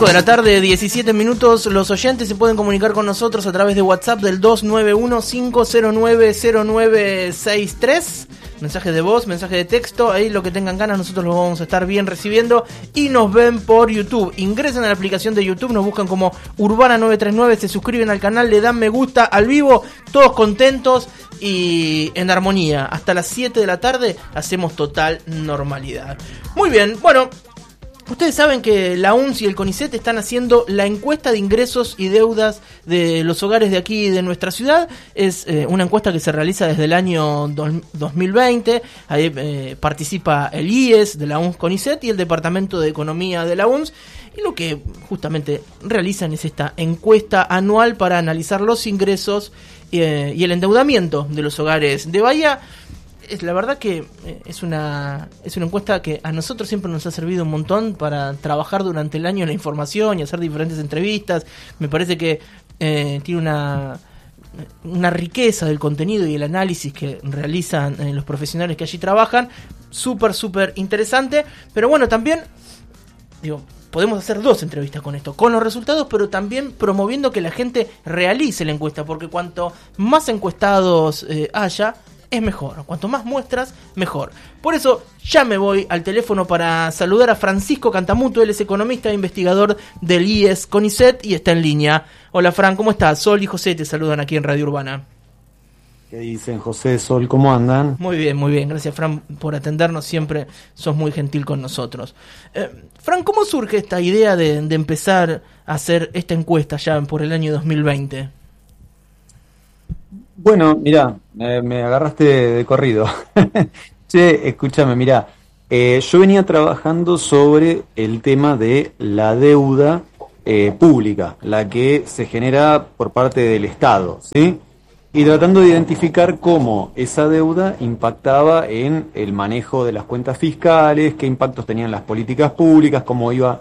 5 de la tarde, 17 minutos. Los oyentes se pueden comunicar con nosotros a través de WhatsApp del 291-509-0963. Mensaje de voz, mensaje de texto, ahí lo que tengan ganas nosotros lo vamos a estar bien recibiendo. Y nos ven por YouTube. Ingresen a la aplicación de YouTube, nos buscan como Urbana 939, se suscriben al canal, le dan me gusta al vivo, todos contentos y en armonía. Hasta las 7 de la tarde hacemos total normalidad. Muy bien, bueno, ustedes saben que la UNS y el CONICET están haciendo la encuesta de ingresos y deudas de los hogares de aquí de nuestra ciudad. Es una encuesta que se realiza desde el año 2020. Ahí participa el IES de la UNS CONICET y el Departamento de Economía de la UNS. Y lo que justamente realizan es esta encuesta anual para analizar los ingresos y el endeudamiento de los hogares de Bahía. La verdad que es una encuesta que a nosotros siempre nos ha servido un montón para trabajar durante el año en la información y hacer diferentes entrevistas. Me parece que tiene una riqueza del contenido y el análisis que realizan los profesionales que allí trabajan, súper interesante. Pero bueno, también podemos hacer 2 entrevistas con esto, con los resultados, pero también promoviendo que la gente realice la encuesta, porque cuanto más encuestados haya, es mejor. Cuanto más muestras, mejor. Por eso ya me voy al teléfono para saludar a Francisco Cantamuto. Él es economista e investigador del IES CONICET y está en línea. Hola Fran, ¿cómo estás? Sol y José te saludan aquí en Radio Urbana. ¿Qué dicen, José, Sol? ¿Cómo andan? Muy bien. Gracias, Fran, por atendernos. Siempre sos muy gentil con nosotros. Fran, ¿cómo surge esta idea de empezar a hacer esta encuesta ya por el año 2020? Bueno, mirá, me agarraste de corrido. Che, escúchame, mirá, yo venía trabajando sobre el tema de la deuda pública, la que se genera por parte del Estado, ¿sí? Y tratando de identificar cómo esa deuda impactaba en el manejo de las cuentas fiscales, qué impactos tenían las políticas públicas, cómo iba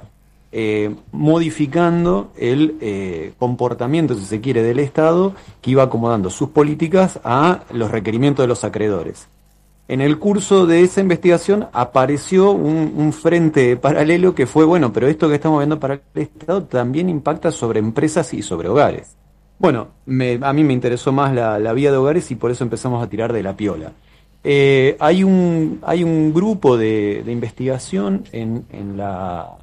modificando el comportamiento, si se quiere, del Estado, que iba acomodando sus políticas a los requerimientos de los acreedores. En el curso de esa investigación apareció un frente paralelo que fue, bueno, pero esto que estamos viendo para el Estado también impacta sobre empresas y sobre hogares. Bueno, a mí me interesó más la vía de hogares y por eso empezamos a tirar de la piola. Hay un grupo de investigación en la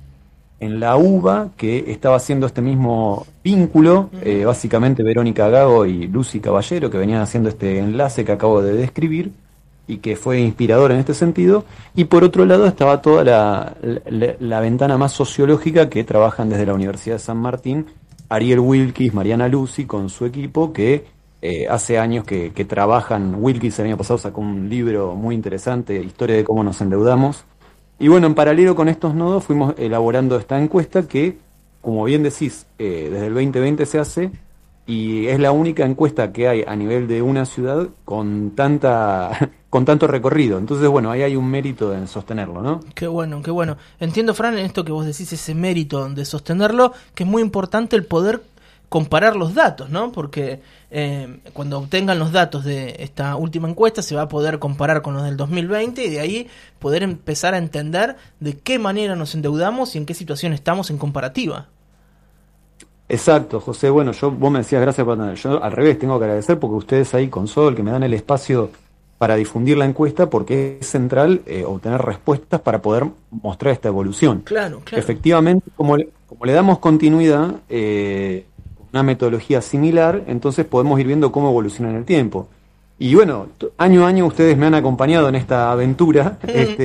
UBA que estaba haciendo este mismo vínculo, básicamente Verónica Gago y Lucy Caballero, que venían haciendo este enlace que acabo de describir y que fue inspirador en este sentido, y por otro lado estaba toda la ventana más sociológica que trabajan desde la Universidad de San Martín, Ariel Wilkis, Mariana Lucy con su equipo, que hace años que trabajan. Wilkis el año pasado sacó un libro muy interesante, Historia de cómo nos endeudamos. Y bueno, en paralelo con estos nodos fuimos elaborando esta encuesta que, como bien decís, desde el 2020 se hace y es la única encuesta que hay a nivel de una ciudad con tanto recorrido. Entonces, bueno, ahí hay un mérito en sostenerlo, ¿no? Qué bueno. Entiendo, Fran, en esto que vos decís, ese mérito de sostenerlo, que es muy importante el poder comparar los datos, ¿no? Porque cuando obtengan los datos de esta última encuesta se va a poder comparar con los del 2020 y de ahí poder empezar a entender de qué manera nos endeudamos y en qué situación estamos en comparativa. Exacto, José. Bueno, vos me decías gracias por atender. Yo al revés tengo que agradecer porque ustedes ahí con Sol, que me dan el espacio para difundir la encuesta, porque es central obtener respuestas para poder mostrar esta evolución. Claro. Efectivamente, como le damos continuidad, una metodología similar, entonces podemos ir viendo cómo evoluciona en el tiempo. Y bueno, año a año ustedes me han acompañado en esta aventura,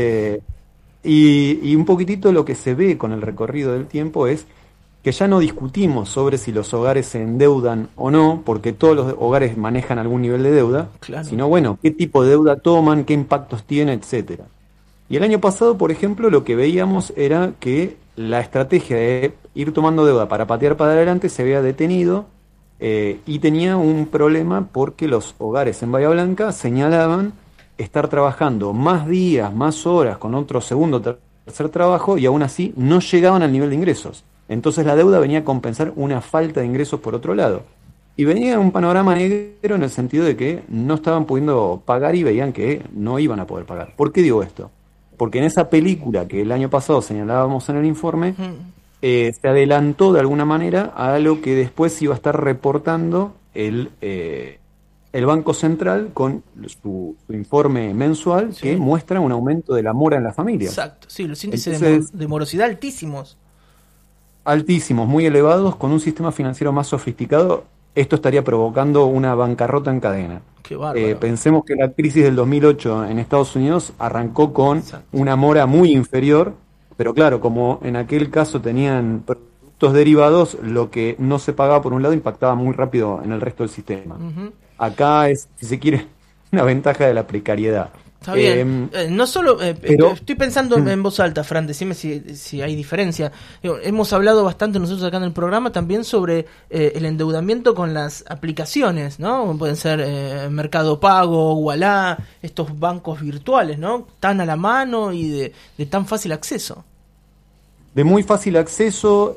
y un poquitito lo que se ve con el recorrido del tiempo es que ya no discutimos sobre si los hogares se endeudan o no, porque todos los hogares manejan algún nivel de deuda, sino bueno, qué tipo de deuda toman, qué impactos tiene, etcétera. Y el año pasado, por ejemplo, lo que veíamos era que la estrategia de ir tomando deuda para patear para adelante se había detenido y tenía un problema porque los hogares en Bahía Blanca señalaban estar trabajando más días, más horas con otro segundo, tercer trabajo y aún así no llegaban al nivel de ingresos. Entonces la deuda venía a compensar una falta de ingresos por otro lado. Y venía en un panorama negro en el sentido de que no estaban pudiendo pagar y veían que no iban a poder pagar. ¿Por qué digo esto? Porque en esa película que el año pasado señalábamos en el informe, se adelantó de alguna manera a lo que después iba a estar reportando el Banco Central con su informe mensual que Sí, muestra un aumento de la mora en las familias. exacto. Sí, los índices Entonces, de morosidad altísimos. altísimos, muy elevados, con un sistema financiero más sofisticado, esto estaría provocando una bancarrota en cadena. Qué bárbaro. Pensemos que la crisis del 2008 en Estados Unidos arrancó con Exacto. una mora muy inferior, pero claro, como en aquel caso tenían productos derivados, lo que no se pagaba por un lado impactaba muy rápido en el resto del sistema. Ujú. Acá es, si se quiere, una ventaja de la precariedad. Está bien. No solo, Pero estoy pensando en voz alta, Fran, decime si hay diferencia. Digo, hemos hablado bastante nosotros acá en el programa también sobre el endeudamiento con las aplicaciones, ¿no? Como pueden ser Mercado Pago, Ualá, estos bancos virtuales, ¿no? Tan a la mano y de tan fácil acceso. de muy fácil acceso,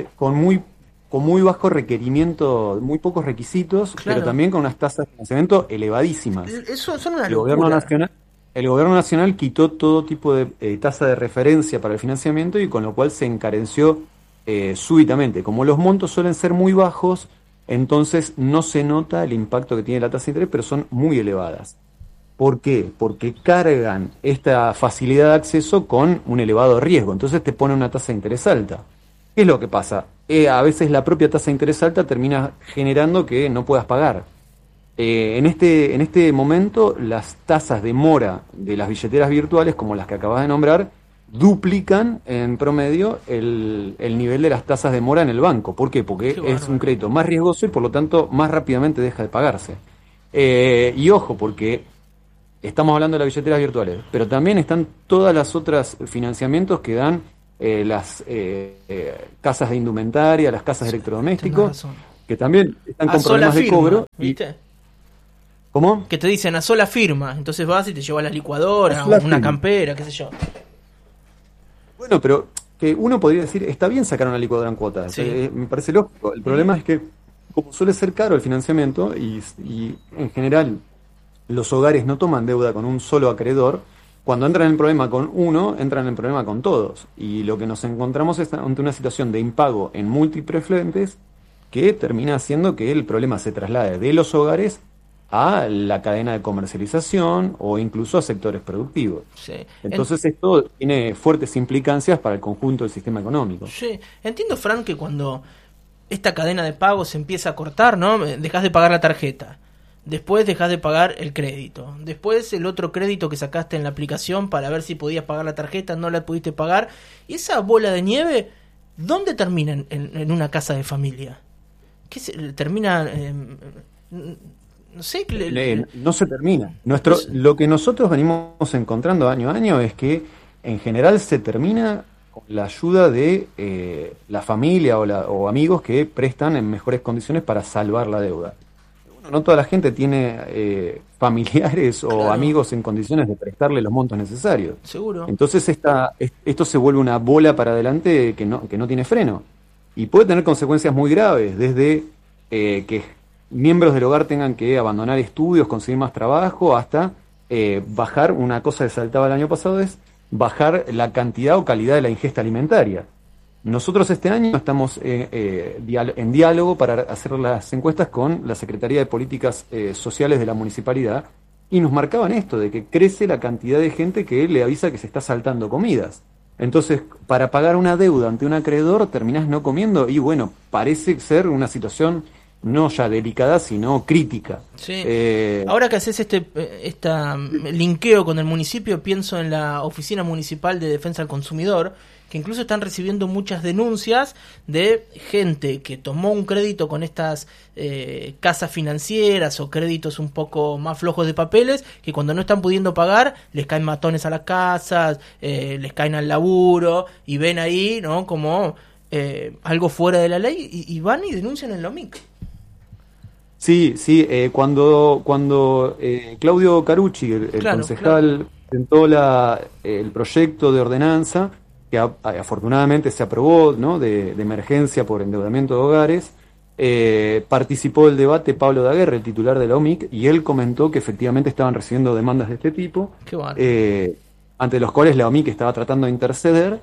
con muy bajo requerimiento, muy pocos requisitos, pero Claro. también con unas tasas de financiamiento elevadísimas. Eso son una El gobierno locura. nacional, el gobierno nacional quitó todo tipo de tasa de referencia para el financiamiento y con lo cual se encareció súbitamente. Como los montos suelen ser muy bajos, entonces no se nota el impacto que tiene la tasa de interés, pero son muy elevadas. ¿Por qué? Porque cargan esta facilidad de acceso con un elevado riesgo. Entonces te pone una tasa de interés alta. ¿Qué es lo que pasa? A veces la propia tasa de interés alta termina generando que no puedas pagar. En este momento, las tasas de mora de las billeteras virtuales, como las que acabas de nombrar, duplican en promedio el nivel de las tasas de mora en el banco. ¿Por qué? Porque Qué es un bárbaro. crédito más riesgoso y por lo tanto más rápidamente deja de pagarse. Y ojo, porque estamos hablando de las billeteras virtuales, pero también están todas las otras financiamientos que dan las casas de indumentaria, las casas de Tenés electrodomésticos, razón. que también están A con sola problemas de firma, cobro. Y, ¿viste? ¿cómo? Que te dicen a sola firma. Entonces vas y te llevas la A licuadora, sola una firma. campera, qué sé yo. Bueno, pero que uno podría decir, está bien sacar una licuadora en cuotas, Sí. me parece lógico. El problema es que, como suele ser caro el financiamiento y en general los hogares no toman deuda con un solo acreedor, cuando entran en problema con uno, entran en problema con todos. Y lo que nos encontramos es ante una situación de impago en múltiples frentes que termina haciendo que el problema se traslade de los hogares a la cadena de comercialización o incluso a sectores productivos. Sí. Entonces esto tiene fuertes implicancias para el conjunto del sistema económico. Sí. Entiendo, Fran, que cuando esta cadena de pagos se empieza a cortar, ¿no? Dejas de pagar la tarjeta. Después dejas de pagar el crédito. Después el otro crédito que sacaste en la aplicación para ver si podías pagar la tarjeta, no la pudiste pagar. Y esa bola de nieve, ¿dónde termina en una casa de familia? ¿Qué termina? No sé. No se termina. No sé. Lo que nosotros venimos encontrando año a año es que en general se termina con la ayuda de la familia o amigos que prestan en mejores condiciones para salvar la deuda. Bueno, no toda la gente tiene familiares o Claro, amigos en condiciones de prestarle los montos necesarios. seguro. Entonces esto se vuelve una bola para adelante que no tiene freno. Y puede tener consecuencias muy graves, desde que miembros del hogar tengan que abandonar estudios, conseguir más trabajo, hasta bajar, una cosa que saltaba el año pasado es bajar la cantidad o calidad de la ingesta alimentaria. Nosotros este año estamos en diálogo para hacer las encuestas con la Secretaría de Políticas Sociales de la Municipalidad y nos marcaban esto, de que crece la cantidad de gente que le avisa que se está saltando comidas. Entonces, para pagar una deuda ante un acreedor terminás no comiendo y bueno, parece ser una situación no ya delicada, sino crítica. Sí. Eh, Ahora que haces linkeo con el municipio, pienso en la Oficina Municipal de Defensa del Consumidor, que incluso están recibiendo muchas denuncias de gente que tomó un crédito con estas casas financieras o créditos un poco más flojos de papeles, que cuando no están pudiendo pagar, les caen matones a las casas, les caen al laburo, y ven ahí, ¿no? Como algo fuera de la ley, y van y denuncian en la OMIC. Sí, sí, cuando Claudio Carucci, el Claro, concejal, presentó el proyecto de ordenanza, que afortunadamente se aprobó, ¿no?, de emergencia por endeudamiento de hogares, participó del debate Pablo Daguerre, el titular de la OMIC, y él comentó que efectivamente estaban recibiendo demandas de este tipo, Qué bárbaro. ante los cuales la OMIC estaba tratando de interceder,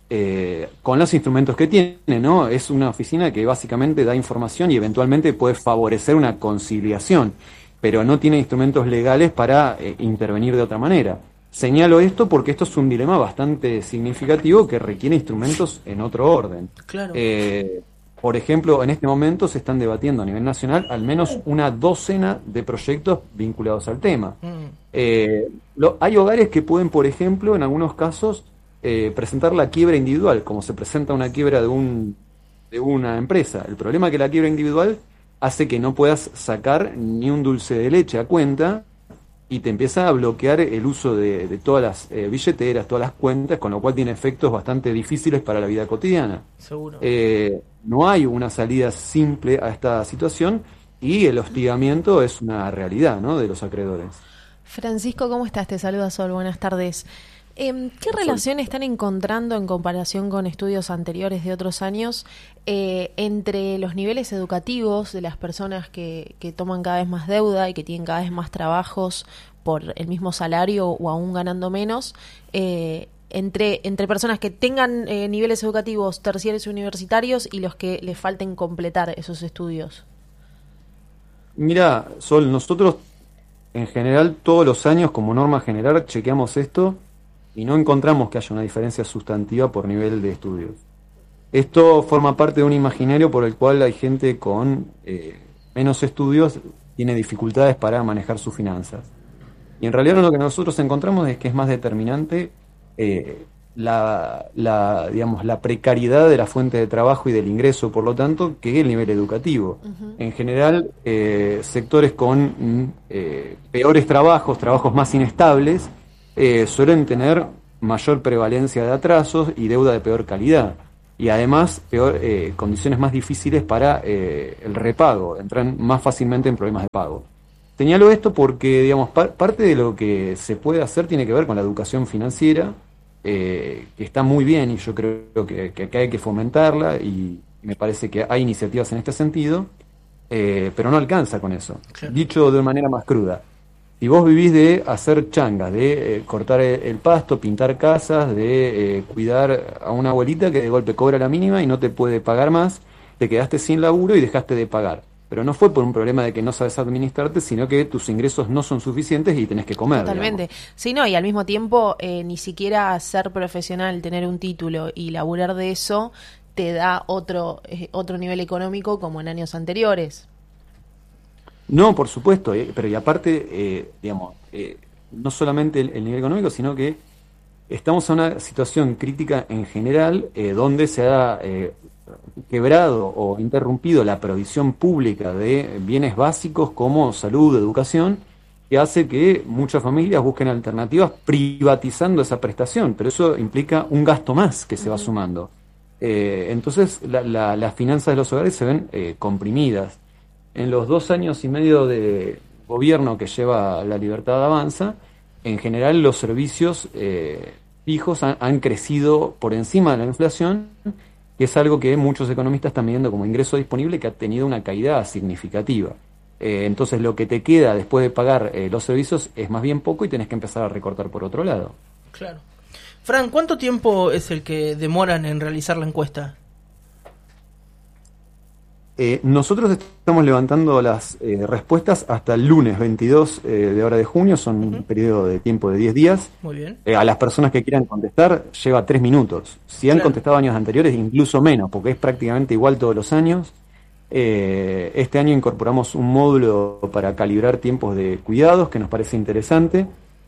con los instrumentos que tiene, ¿no? Es una oficina que básicamente da información y eventualmente puede favorecer una conciliación, pero no tiene instrumentos legales para intervenir de otra manera. Señalo esto porque esto es un dilema bastante significativo que requiere instrumentos en otro orden. Claro. Por ejemplo, en este momento se están debatiendo a nivel nacional al menos una docena de proyectos vinculados al tema. Hay hogares que pueden, por ejemplo, en algunos casos, presentar la quiebra individual, como se presenta una quiebra de una empresa. El problema es que la quiebra individual hace que no puedas sacar ni un dulce de leche a cuenta y te empieza a bloquear el uso de todas las billeteras, todas las cuentas, con lo cual tiene efectos bastante difíciles para la vida cotidiana. Seguro. No hay una salida simple a esta situación y el hostigamiento es una realidad, ¿no?, de los acreedores. Francisco, ¿cómo estás? Te saluda Sol, buenas tardes. ¿Qué relación están encontrando en comparación con estudios anteriores de otros años entre los niveles educativos de las personas que toman cada vez más deuda y que tienen cada vez más trabajos por el mismo salario o aún ganando menos, entre personas que tengan niveles educativos terciarios y universitarios y los que les falten completar esos estudios? Mira, Sol, nosotros en general todos los años como norma general chequeamos esto y no encontramos que haya una diferencia sustantiva por nivel de estudios. Esto forma parte de un imaginario por el cual hay gente con menos estudios tiene dificultades para manejar sus finanzas. Y en realidad lo que nosotros encontramos es que es más determinante la precariedad de la fuente de trabajo y del ingreso, por lo tanto, que el nivel educativo. Uh-huh. En general, sectores con peores trabajos más inestables, suelen tener mayor prevalencia de atrasos y deuda de peor calidad. Y además, condiciones más difíciles para el repago, entran más fácilmente en problemas de pago. Señalo esto porque, digamos, parte de lo que se puede hacer tiene que ver con la educación financiera, que está muy bien y yo creo que hay que fomentarla y me parece que hay iniciativas en este sentido, pero no alcanza con eso. Claro. Dicho de manera más cruda, si vos vivís de hacer changas, de cortar el pasto, pintar casas, de cuidar a una abuelita que de golpe cobra la mínima y no te puede pagar más, te quedaste sin laburo y dejaste de pagar. Pero no fue por un problema de que no sabes administrarte, sino que tus ingresos no son suficientes y tenés que comer. Totalmente. Digamos. Sí, no, y al mismo tiempo ni siquiera ser profesional, tener un título y laburar de eso te da otro nivel económico como en años anteriores. No, por supuesto, pero y aparte, no solamente el nivel económico, sino que estamos en una situación crítica en general donde se ha quebrado o interrumpido la provisión pública de bienes básicos como salud, educación, que hace que muchas familias busquen alternativas privatizando esa prestación, pero eso implica un gasto más que se va sumando. Entonces las finanzas de los hogares se ven comprimidas. En los 2 años y medio de gobierno que lleva La Libertad Avanza, en general los servicios fijos han crecido por encima de la inflación, que es algo que muchos economistas están midiendo como ingreso disponible, que ha tenido una caída significativa. Entonces lo que te queda después de pagar los servicios es más bien poco y tenés que empezar a recortar por otro lado. Claro. Fran, ¿cuánto tiempo es el que demoran en realizar la encuesta? Nosotros estamos levantando las respuestas hasta el lunes 22 de ahora de junio, son un periodo de tiempo de 10 días. Muy bien. A las personas que quieran contestar lleva 3 minutos. Si han contestado años anteriores, incluso menos, porque es prácticamente igual todos los años. Este año incorporamos un módulo para calibrar tiempos de cuidados, que nos parece interesante,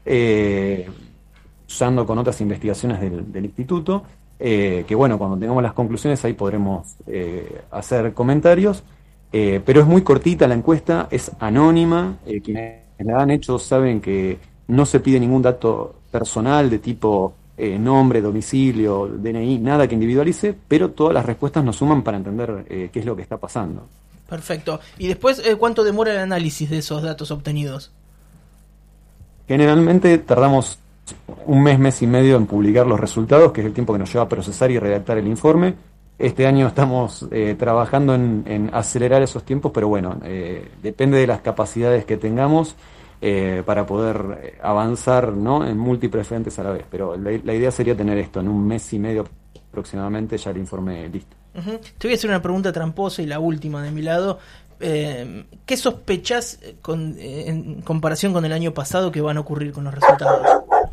usando con otras investigaciones del instituto. Que bueno, cuando tengamos las conclusiones ahí podremos hacer comentarios, pero es muy cortita la encuesta, es anónima, quienes la han hecho saben que no se pide ningún dato personal de tipo nombre, domicilio, DNI, nada que individualice, pero todas las respuestas nos suman para entender qué es lo que está pasando. Perfecto. ¿Y después cuánto demora el análisis de esos datos obtenidos? Generalmente tardamos un mes y medio en publicar los resultados, que es el tiempo que nos lleva a procesar y redactar el informe. Este año estamos trabajando en acelerar esos tiempos, pero bueno, depende de las capacidades que tengamos para poder avanzar, ¿no?, en múltiples frentes a la vez. Pero la idea sería tener esto en un mes y medio próximamente ya el informe listo. Uh-huh. Te voy a hacer una pregunta tramposa y la última de mi lado. ¿Qué sospechas en comparación con el año pasado que van a ocurrir con los resultados?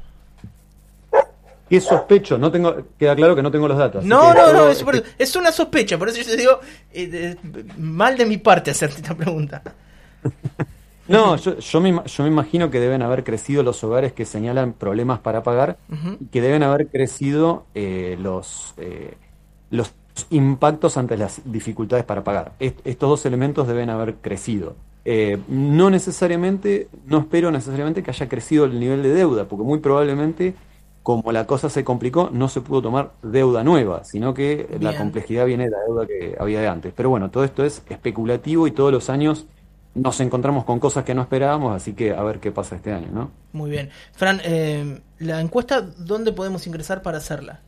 ¿Qué sospecho? Queda claro que no tengo los datos. No, es una sospecha, por eso yo te digo, mal de mi parte hacerte esta pregunta. No, yo me imagino que deben haber crecido los hogares que señalan problemas para pagar, uh-huh, y que deben haber crecido los impactos ante las dificultades para pagar. Estos dos elementos deben haber crecido. No espero necesariamente que haya crecido el nivel de deuda, porque muy probablemente, como la cosa se complicó, no se pudo tomar deuda nueva, sino que bien, la complejidad viene de la deuda que había de antes. Pero bueno, todo esto es especulativo y todos los años nos encontramos con cosas que no esperábamos, así que a ver qué pasa este año, ¿no? Muy bien. Fran, la encuesta, ¿dónde podemos ingresar para hacerla?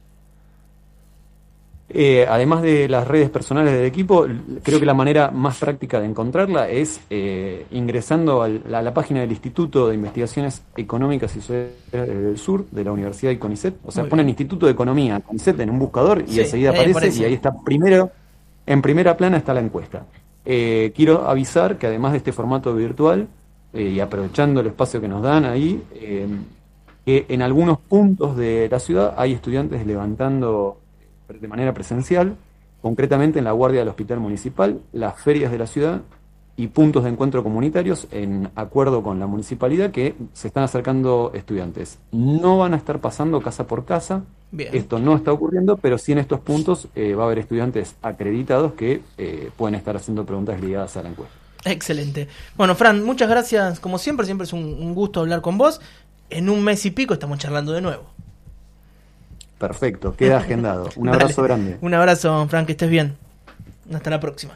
Además de las redes personales del equipo, creo que la manera más práctica de encontrarla es ingresando a la página del Instituto de Investigaciones Económicas y Sociales del Sur de la Universidad de CONICET. O sea, ponen Instituto de Economía CONICET en un buscador y enseguida aparece, y ahí está en primera plana está la encuesta. Quiero avisar que además de este formato virtual, y aprovechando el espacio que nos dan ahí, que en algunos puntos de la ciudad hay estudiantes levantando de manera presencial, concretamente en la guardia del Hospital Municipal, las ferias de la ciudad y puntos de encuentro comunitarios, en acuerdo con la municipalidad, que se están acercando estudiantes. No van a estar pasando casa por casa. Bien. Esto no está ocurriendo, pero sí en estos puntos va a haber estudiantes acreditados que pueden estar haciendo preguntas ligadas a la encuesta. Excelente. Bueno, Fran, muchas gracias. Como siempre es un gusto hablar con vos. En un mes y pico estamos charlando de nuevo. Perfecto, queda agendado. Un abrazo grande. Un abrazo, Fran, que estés bien. Hasta la próxima.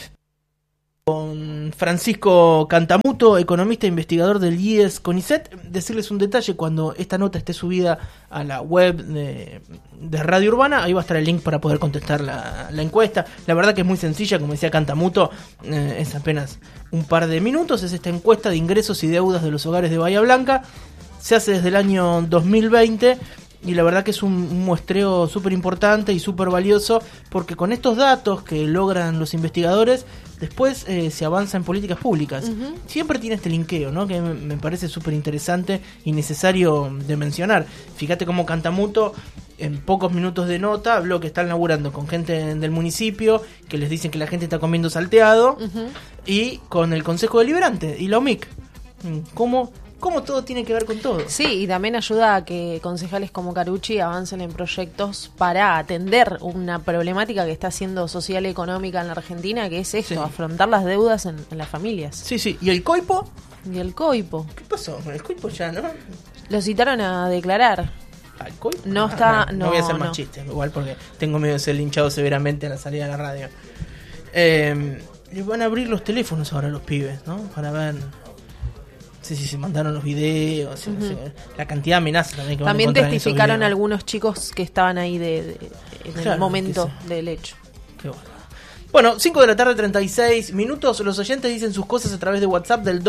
Con Francisco Cantamuto, economista e investigador del IES CONICET. Decirles un detalle: cuando esta nota esté subida a la web de Radio Urbana, ahí va a estar el link para poder contestar la encuesta. La verdad que es muy sencilla, como decía Cantamuto, es apenas un par de minutos. Es esta encuesta de ingresos y deudas de los hogares de Bahía Blanca. Se hace desde el año 2020. Y la verdad que es un muestreo súper importante y súper valioso, porque con estos datos que logran los investigadores, después se avanza en políticas públicas. Uh-huh. Siempre tiene este linkeo, ¿no? Que me parece súper interesante y necesario de mencionar. Fíjate cómo Cantamuto, en pocos minutos de nota, habló que están laburando con gente del municipio, que les dicen que la gente está comiendo salteado, uh-huh, y con el Consejo Deliberante y la OMIC. ¿Cómo todo tiene que ver con todo? Sí, y también ayuda a que concejales como Carucci avancen en proyectos para atender una problemática que está siendo social y económica en la Argentina, que es esto, sí, afrontar las deudas en las familias. Sí. ¿Y el COIPO? ¿Qué pasó? El COIPO ya, ¿no? Lo citaron a declarar. ¿Al COIPO? No voy a hacer más chistes, igual, porque tengo miedo de ser linchado severamente a la salida de la radio. Les van a abrir los teléfonos ahora a los pibes, ¿no? Para ver... Sí, se mandaron los videos, uh-huh, la cantidad de amenazas también que también van a encontrar testificaron algunos chicos que estaban ahí en el momento del hecho. Qué bueno, 5:36 p.m. Los oyentes dicen sus cosas a través de WhatsApp del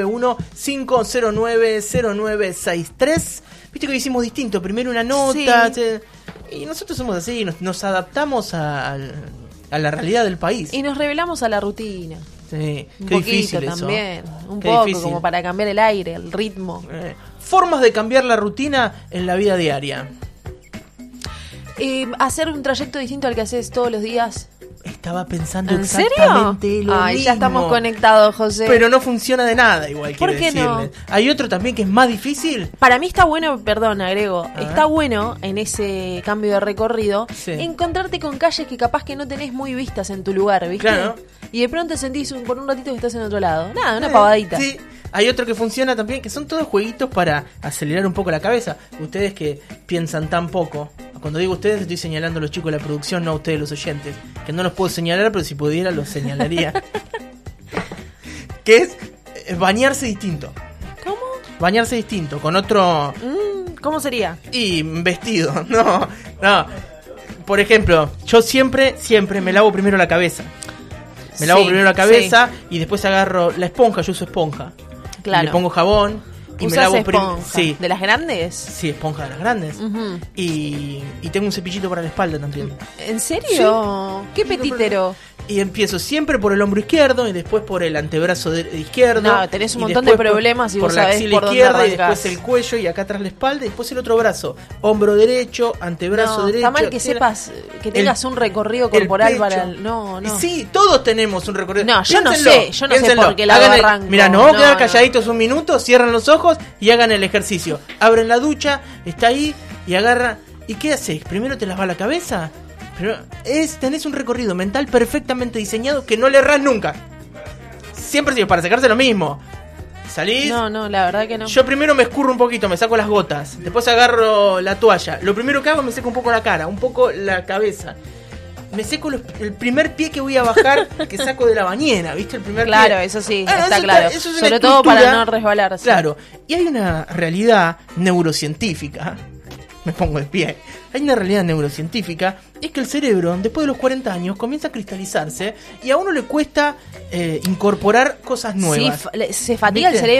291-509-0963. Viste que hicimos distinto, primero una nota, sí, y nosotros somos así, nos adaptamos a la realidad del país. Y nos revelamos a la rutina. Sí, un qué poquito difícil también, eso. Un qué poco difícil. Como para cambiar el aire, el ritmo. Formas de cambiar la rutina en la vida diaria. Hacer un trayecto distinto al que haces todos los días. Estaba pensando ¿En exactamente serio? lo Ay, mismo. Ya estamos conectados, José. Pero no funciona de nada igual, ¿Por qué decirles. no? Hay otro también que es más difícil. Para mí está bueno, perdón, agrego, está bueno en ese cambio de recorrido, sí, encontrarte con calles que capaz que no tenés muy vistas en tu lugar, ¿viste? Claro. Y de pronto sentís por un ratito que estás en otro lado. Nada, una pavadita. Sí. Hay otro que funciona también, que son todos jueguitos para acelerar un poco la cabeza. Ustedes que piensan tan poco. Cuando digo ustedes, estoy señalando a los chicos de la producción, no a ustedes los oyentes. Que no los puedo señalar, pero si pudiera los señalaría. Que es bañarse distinto. ¿Cómo? Bañarse distinto, con otro... ¿Cómo sería? Y vestido, no. Por ejemplo, yo siempre me lavo primero la cabeza. Me lavo primero la cabeza, sí, y después agarro la esponja, yo uso esponja. Claro. Y le pongo jabón Y me ¿Usás lavo esponja? Sí. ¿De las grandes? Sí, esponja de las grandes. Ujú. Y tengo un cepillito para la espalda también. ¿En serio? Sí. ¿Qué petitero? Y empiezo siempre por el hombro izquierdo y después por el antebrazo izquierdo. No, tenés un y montón de después problemas y por vos la sabés axila por dónde izquierda y arrancás. después el cuello y acá atrás la espalda y después el otro brazo. Hombro derecho, antebrazo No, derecho. está mal que axila. sepas, que tengas un recorrido corporal para el... No, no. Y sí, todos tenemos un recorrido. No, yo no Piénsenlo, sé, yo no sé piénsenlo. por qué lado Hagan arranco. Mira, nos vamos a quedar No, calladitos un minuto, cierran los ojos y hagan el ejercicio. Abren la ducha, está ahí y agarra. ¿Y qué haces? ¿Primero te lavas la cabeza? Pero tenés un recorrido mental perfectamente diseñado que no le errás nunca. Siempre sirve para sacarse lo mismo. Salís. No, la verdad que no. Yo primero me escurro un poquito, me saco las gotas. Después agarro la toalla. Lo primero que hago me seco un poco la cara, un poco la cabeza. Me seco el primer pie que voy a bajar, que saco de la bañera, ¿viste? El primer Claro, pie. eso sí, Ah, está eso claro. eso es una Sobre todo estructura. para no resbalarse. Claro. Y hay una realidad neurocientífica. Me pongo de pie. Hay una realidad neurocientífica. Es que el cerebro, después de los 40 años, comienza a cristalizarse y a uno le cuesta incorporar cosas nuevas. Sí, se fatiga ¿Viste? el